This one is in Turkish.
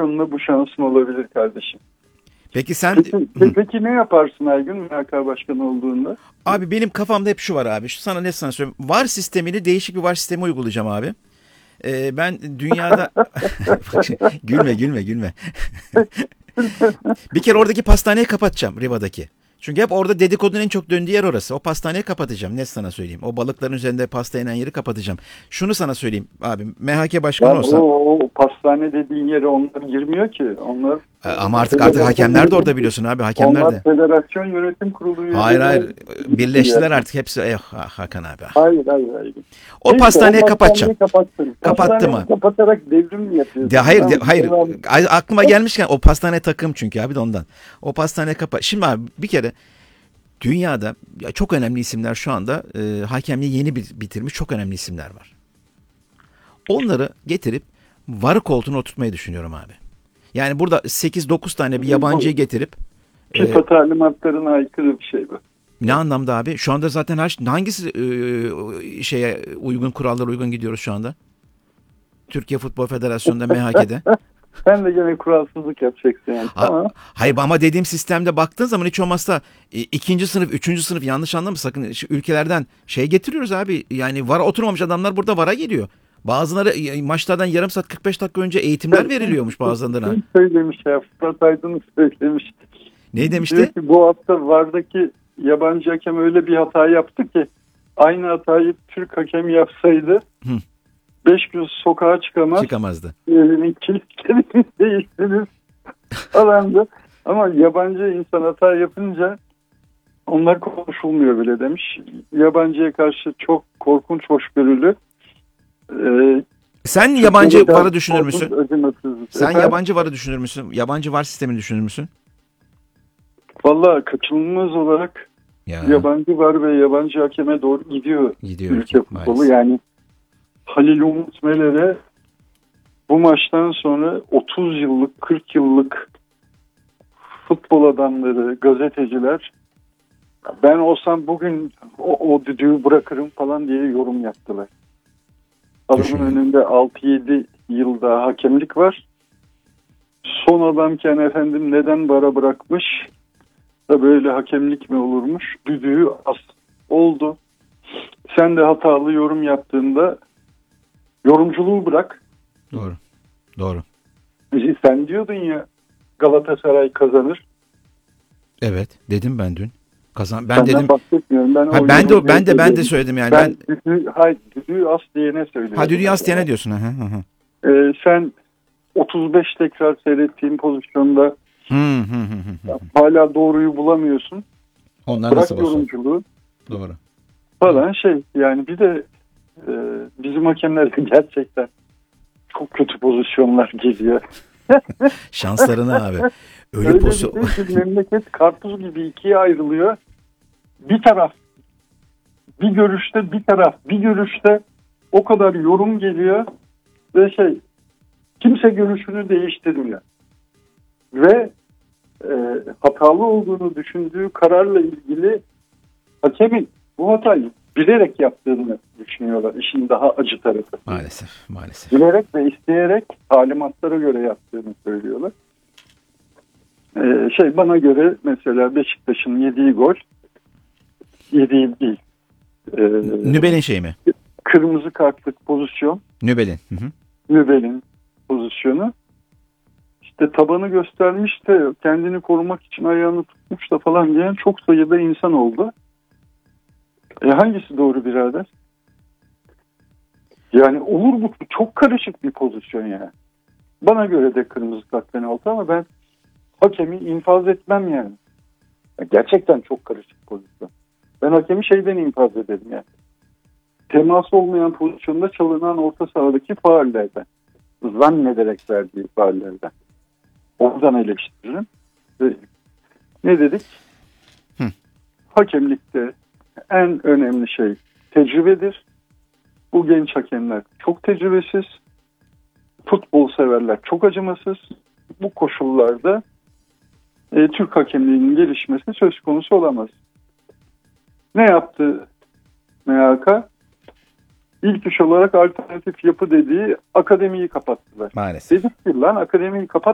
federasyonla bu şansın olabilir kardeşim. Peki sen... Peki ne yaparsın Aygün MHK Başkanı olduğunda? Abi benim kafamda hep şu var abi. Sana ne sana söyleyeyim. VAR sistemini, değişik bir VAR sistemi uygulayacağım abi. Ben dünyada... Gülme. Bir kere oradaki pastaneyi kapatacağım, Riva'daki. Çünkü hep orada dedikodunun en çok döndüğü yer orası. O pastaneyi kapatacağım. Ne sana söyleyeyim. O balıkların üzerinde pasta yenen yeri kapatacağım. Şunu sana söyleyeyim abi. MHK başkanı olsa... O pastane dediğin yere onlar girmiyor ki. Onlar... Ama artık hakemler de orada biliyorsun abi. Hakemler de. Onlar federasyon yönetim kurulu üyeleri. Hayır. Birleştiler artık hepsi. Hakan abi. Hayır. O pastaneyi kapatacağım. Kapattı mı? Kapatarak devrim mi yapıyorsun? Hayır. Aklıma gelmişken o pastane takım çünkü abi de ondan. O pastane Şimdi abi bir kere dünyada çok önemli isimler şu anda hakemliği yeni bitirmiş çok önemli isimler var. Onları getirip VAR koltuğuna oturtmayı düşünüyorum abi. Yani burada 8-9 tane bir yabancıyı getirip FIFA talimatlarına aykırı bir şey bu. Ne anlamda abi? Şu anda zaten hangisi kurallara uygun gidiyoruz şu anda? Türkiye Futbol Federasyonu'nda, MHK'de. Sen de gene kuralsızlık yapacaksın yani. Tamam. Hayır ama dediğim sistemde baktığın zaman hiç olmazsa 2. sınıf, 3. sınıf yanlış anlama sakın ülkelerden getiriyoruz abi. Yani VAR'a oturmamış adamlar burada VAR'a geliyor. Bazıları maçlardan yarım saat 45 dakika önce eğitimler veriliyormuş bazılarına. Kim söylemiş ya? Fırat Aydın söylemiş. Ne demişti? Diyor ki bu hafta VAR'daki yabancı hakem öyle bir hata yaptı ki aynı hatayı Türk hakemi yapsaydı 5 gün sokağa çıkamazdı. Evinin kilitlerini değiştirir falandı. Ama yabancı insan hata yapınca onlar konuşulmuyor bile demiş. Yabancıya karşı çok korkunç hoşgörülü. Sen yabancı VAR'ı düşünür müsün? Sen Efendim? yabancı VAR'ı düşünür müsün? Yabancı VAR sistemini düşünür müsün? Vallahi kaçınılmaz olarak yabancı VAR ve yabancı hakeme doğru gidiyor ülke futbolu. Yani Halil Umut Meler'e bu maçtan sonra 30 yıllık, 40 yıllık futbol adamları, gazeteciler ben olsam bugün o düdüğü bırakırım falan diye yorum yaptılar. Adamın önünde 6-7 yıl daha hakemlik var. Son adamken efendim neden VAR'a bırakmış da böyle hakemlik mi olurmuş? Düdüğü oldu. Sen de hatalı yorum yaptığında yorumculuğu bırak. Doğru. Sen diyordun ya Galatasaray kazanır. Evet, dedim ben dün. Ben dedim. Bahsetmiyorum. Ben de söyledim yani. Ben düdüğü as diyene söyledim. Düdüğü as diyene diyorsun. Sen 35 tekrar seyrettiğin pozisyonda hala doğruyu bulamıyorsun. Onlar bırak nasıl yorumculuğu. Doğru. Falan yani bir de bizim hakemler gerçekten çok kötü pozisyonlar geliyor. Şanslarına abi. Öyle bir memleket karpuz gibi ikiye ayrılıyor. Bir taraf bir görüşte o kadar yorum geliyor ve kimse görüşünü değiştirmiyor. Ve hatalı olduğunu düşündüğü kararla ilgili hakemin bu hatayı bilerek yaptığını düşünüyorlar. İşin daha acı tarafı. Maalesef. Bilerek ve isteyerek talimatlara göre yaptığını söylüyorlar. Bana göre mesela Beşiktaş'ın yediği gol değil. Nübel'in mi? Kırmızı kartlık pozisyon. Nübel'in pozisyonu. İşte tabanı göstermiş de kendini korumak için ayağını tutmuş da falan diyen çok sayıda insan oldu. Hangisi doğru birader? Yani olur bu çok karışık bir pozisyon yani. Bana göre de kırmızı kart penaltı ama ben hakemi infaz etmem yani. Gerçekten çok karışık pozisyon. Ben hakemi infaz ederim yani. Temas olmayan pozisyonda çalınan orta sahadaki faullerden. Zannederek verdiği faullerden. Oradan eleştiririm. Ne dedik? Hakemlikte en önemli şey tecrübedir. Bu genç hakemler çok tecrübesiz. Futbol severler çok acımasız. Bu koşullarda Türk hakemliğinin gelişmesi söz konusu olamaz. Ne yaptı MHK? İlk iş olarak alternatif yapı dediği akademiyi kapattılar. Maalesef. Dedik ki lan akademiyi kapat.